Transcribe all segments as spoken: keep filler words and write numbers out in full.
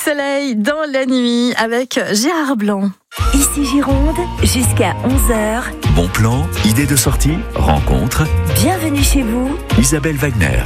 soleil dans la nuit avec Gérard Blanc. Ici Gironde, jusqu'à onze heures. Bon plan, idée de sortie, rencontre. Bienvenue chez vous. Isabelle Wagner.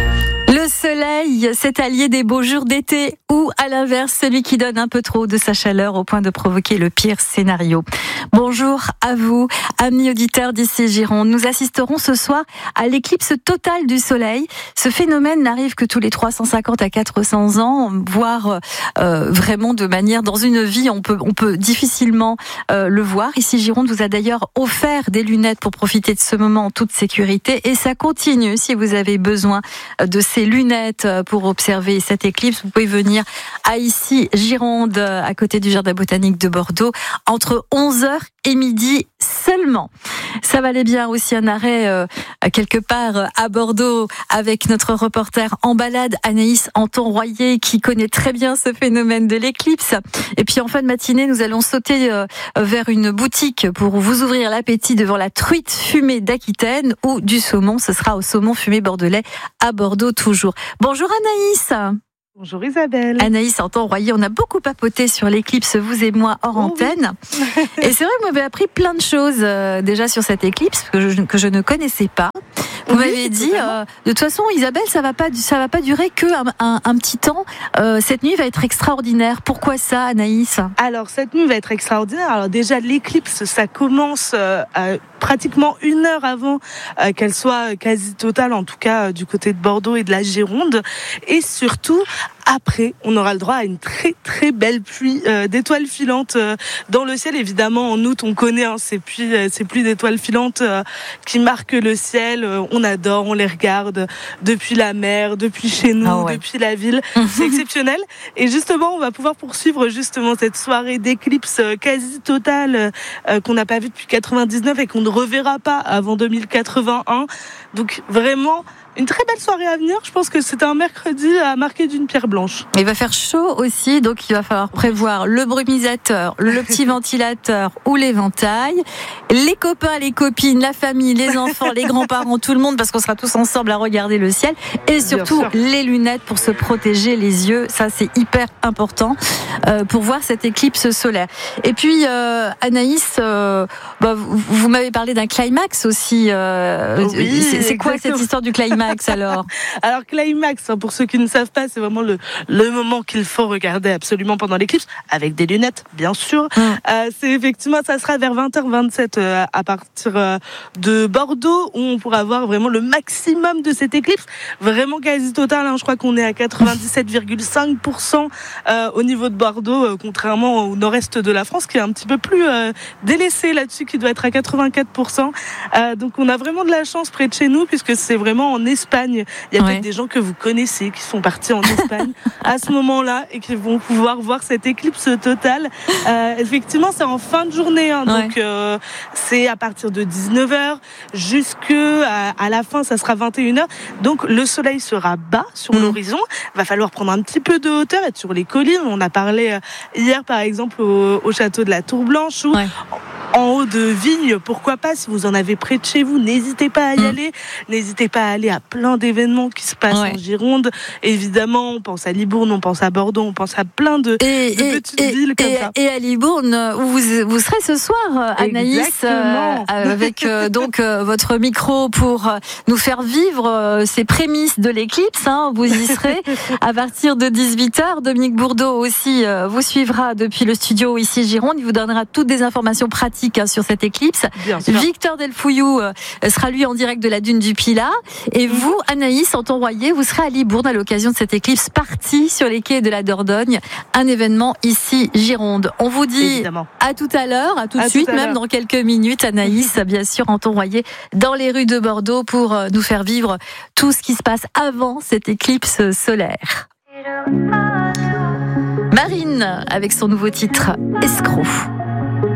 Le soleil, cet allié des beaux jours d'été, ou à l'inverse, celui qui donne un peu trop de sa chaleur au point de provoquer le pire scénario. Bonjour à vous, amis auditeurs d'ici Gironde. Nous assisterons ce soir à l'éclipse totale du soleil. Ce phénomène n'arrive que tous les trois cent cinquante à quatre cents ans, voire euh, vraiment de manière, dans une vie, on peut, on peut difficilement euh, le voir. Ici Gironde vous a d'ailleurs offert des lunettes pour profiter de ce moment en toute sécurité, et ça continue. Si vous avez besoin de ces lunettes pour observer cette éclipse, vous pouvez venir à ici Gironde, à côté du jardin botanique de Bordeaux, entre onze heures et midi seulement. Ça valait bien aussi un arrêt euh, quelque part à Bordeaux avec notre reporter en balade Anaïs Anton-Royer, qui connaît très bien ce phénomène de l'éclipse. Et puis en fin de matinée, nous allons sauter euh, vers une boutique pour vous ouvrir l'appétit devant la truite fumée d'Aquitaine ou du saumon. Ce sera au saumon fumé bordelais à Bordeaux toujours. Bonjour Anaïs. Bonjour Isabelle. Anaïs Anton-Royer, on a beaucoup papoté sur l'éclipse, vous et moi, hors oh antenne. Oui. Et c'est vrai que vous m'avez appris plein de choses euh, déjà sur cette éclipse que je, que je ne connaissais pas. Vous oui, m'avez dit, euh, de toute façon, Isabelle, ça va pas, ça va pas durer que un, un, un petit temps. Euh, cette nuit va être extraordinaire. Pourquoi ça, Anaïs ? Alors cette nuit va être extraordinaire. Alors déjà l'éclipse, ça commence euh, à pratiquement une heure avant euh, qu'elle soit quasi totale, en tout cas euh, du côté de Bordeaux et de la Gironde, et surtout. Après, on aura le droit à une très très belle pluie euh, d'étoiles filantes euh, dans le ciel. Évidemment, en août, on connaît hein, ces pluies, euh, ces pluies d'étoiles filantes euh, qui marquent le ciel. Euh, on adore, on les regarde depuis la mer, depuis chez nous, oh ouais. depuis la ville. C'est exceptionnel. Et justement, on va pouvoir poursuivre justement cette soirée d'éclipse euh, quasi totale euh, qu'on n'a pas vue depuis quatre-vingt-dix-neuf et qu'on ne reverra pas avant deux mille quatre-vingt-un. Donc vraiment. Une très belle soirée à venir. Je pense que c'est un mercredi à marquer d'une pierre blanche. Il va faire chaud aussi, donc il va falloir prévoir le brumisateur, le petit ventilateur ou l'éventail, les copains, les copines, la famille, les enfants, les grands-parents, tout le monde, parce qu'on sera tous ensemble à regarder le ciel, et surtout les lunettes pour se protéger les yeux. Ça, c'est hyper important euh, pour voir cette éclipse solaire. Et puis, euh, Anaïs, euh, bah, vous, vous m'avez parlé d'un climax aussi. Euh, oui, c'est, c'est quoi cette histoire du climax? Alors, alors climax, hein, pour ceux qui ne savent pas, c'est vraiment le, le moment qu'il faut regarder absolument pendant l'éclipse, avec des lunettes, bien sûr. Mmh. Euh, c'est effectivement, ça sera vers vingt heures vingt-sept euh, à partir euh, de Bordeaux, où on pourra voir vraiment le maximum de cette éclipse, vraiment quasi totale. Hein, je crois qu'on est à quatre-vingt-dix-sept virgule cinq pour cent euh, au niveau de Bordeaux, euh, contrairement au nord-est de la France, qui est un petit peu plus euh, délaissé là-dessus, qui doit être à quatre-vingt-quatre pour cent. Euh, donc on a vraiment de la chance près de chez nous, puisque c'est vraiment en Espagne. Il y a ouais. peut-être des gens que vous connaissez qui sont partis en Espagne à ce moment-là et qui vont pouvoir voir cette éclipse totale. Euh, effectivement, c'est en fin de journée, hein, ouais. donc euh, c'est à partir de dix-neuf heures jusqu'à à la fin, ça sera vingt et une heures. Donc le soleil sera bas sur mmh. l'horizon. Il va falloir prendre un petit peu de hauteur, être sur les collines. On a parlé hier, par exemple, au, au château de la Tour Blanche ou ouais. en haut de Vignes. Pourquoi pas, si vous en avez près de chez vous, n'hésitez pas à y mmh. aller. N'hésitez pas à aller à plein d'événements qui se passent ouais. en Gironde. Évidemment, on pense à Libourne, on pense à Bordeaux, on pense à plein de, et, de et, petites et, villes comme et, ça. Et à Libourne, où vous, vous serez ce soir, Anaïs, euh, avec euh, donc euh, votre micro pour euh, nous faire vivre euh, ces prémices de l'éclipse. Hein, vous y serez à partir de dix-huit heures. Dominique Bourdeau aussi euh, vous suivra depuis le studio ici Gironde. Il vous donnera toutes des informations pratiques hein, sur cette éclipse. Victor Delfouillou euh, sera lui en direct de la dune du Pilat. Et vous, Anaïs Anton-Royer, vous serez à Libourne à l'occasion de cette éclipse partie sur les quais de la Dordogne, un événement ici Gironde. On vous dit Évidemment. à tout à l'heure, à tout de suite, même dans quelques minutes, Anaïs, bien sûr, Anton-Royer, dans les rues de Bordeaux pour nous faire vivre tout ce qui se passe avant cette éclipse solaire. Marine, avec son nouveau titre, Escroc.